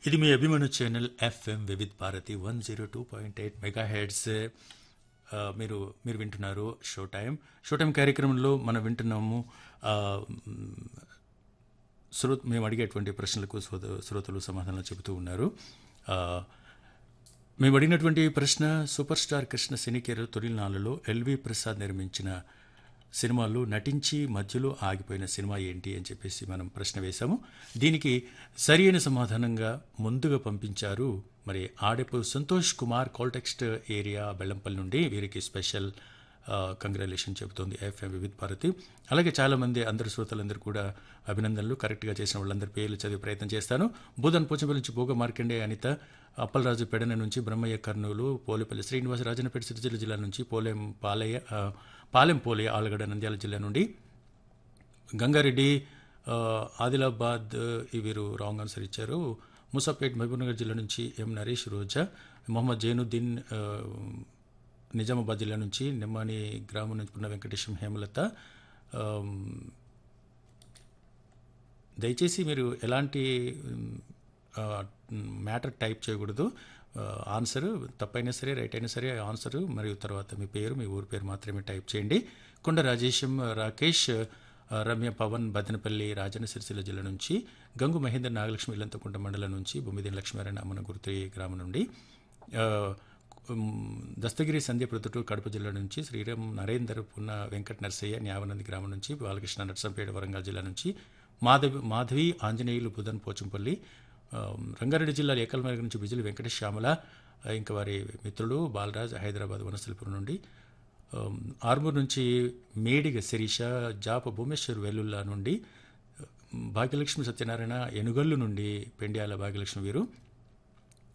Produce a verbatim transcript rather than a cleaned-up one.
ఇది మీ అభిమాన channel FM Vividh Bharati one zero two point eight mega heads. మీరు మీరు వింటున్నారు షో టైం. షో టైం కార్యక్రమంలో మనం వింటున్నాము ఆ, మ్, శ్రో మేము అడిగేటువంటి ప్రశ్నలకు శ్రోత శ్రోతలు సమాధానాలు చెబుతూ ఉన్నారు. ఆ, మేము అడిగినటువంటి ప్రశ్న, super star Krishna సినీకేర్ తొలినాళ్ళలో LV Prasad నిర్మించిన సినిమాల్లో నటించి మధ్యలో ఆగిపోయిన సినిమా ఏంటి అని చెప్పేసి మనం ప్రశ్న వేశాము. దీనికి సరి అయిన సమాధానంగా ముందుగా పంపించారు మరి ఆడెపు సంతోష్ కుమార్, కాల్టెక్స్ట్ ఏరియా బెల్లంపల్లి నుండి. వీరికి స్పెషల్ కంగ్రాచులేషన్ చెబుతోంది ఎఫ్ఎం వివిధ్ భారతి. అలాగే చాలామంది అందరు శ్రోతలందరూ కూడా అభినందనలు. కరెక్ట్గా చేసిన వాళ్ళందరి పేర్లు చదివే ప్రయత్నం చేస్తాను. బూదన్ పోచంపల్లి నుంచి భోగ మార్కండే అనిత, అప్పలరాజు పెడన నుంచి బ్రహ్మయ్య కర్నూలు, పోలేపల్లి శ్రీనివాస రాజన్నపేట సిరిసిల్ల జిల్లా నుంచి, పోలేం పాలయ్య ఆ, పాలెం పోలే ఆలగడ నంద్యాల జిల్లా నుండి, గంగారెడ్డి ఆ, ఆదిలాబాద్ ఈ వీరు రాంగ్ ఆన్సర్ ఇచ్చారు. ముసాపేట్ మహబూబ్నగర్ జిల్లా నుంచి ఎం నరేష్ రోజా, మొహమ్మద్ జైనుద్దీన్ ఆ, నిజామాబాద్ జిల్లా నుంచి, నిమ్మాని గ్రామం నుంచి పున్న వెంకటేశం, హేమలత. ఆమ్, దయచేసి మీరు ఎలాంటి మ్యాటర్ టైప్ చేయకూడదు. ఆన్సర్ తప్పైనా సరే రైట్ అయినా సరే ఆన్సర్ మరియు తర్వాత మీ పేరు మీ ఊరి పేరు మాత్రమే టైప్ చేయండి. కొండ రాజేశం, రాకేష్, ఆ, రమ్య, పవన్ బదనపల్లి రాజన్న సిరిసిల్ల జిల్లా నుంచి, గంగు మహేందర్ నాగలక్ష్మి ఇల్లంతకుంట మండలం నుంచి, బొమ్మిదిన లక్ష్మీనారాయణ అమ్మన గుర్తి గ్రామం నుండి, ఆ, ఉమ్, దస్తగిరి సంధ్య ప్రొద్దుటూరు కడప జిల్లా నుంచి, శ్రీరామ్ నరేందర్ పున్న వెంకట నరసయ్య న్యావనంది గ్రామం నుంచి, బాలకృష్ణ నర్సంపేట వరంగల్ జిల్లా నుంచి, మాధవి మాధవి ఆంజనేయులు బుధన్ పోచంపల్లి, ఆ, రంగారెడ్డి జిల్లా ఏకల్మర్గ నుంచి బిజిలి వెంకటేష్ శ్యామల, ఆ, ఇంకా వారి మిత్రులు బాలరాజ్ హైదరాబాద్ వనస్థలిపురం నుండి, ఆమ్, ఆర్మూర్ నుంచి మేడిగ శిరీష, జాప భూమేశ్వర్ వెల్లుల్లా నుండి, భాగ్యలక్ష్మి సత్యనారాయణ ఎనుగల్లు నుండి, పెండ్యాల భాగ్యలక్ష్మి వీరు,